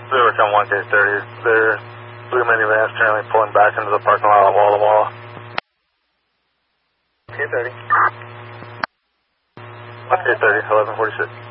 Overcome 1K30. Their blue minivans currently pulling back into the parking lot wall to wall. K30. 1K30, 1146.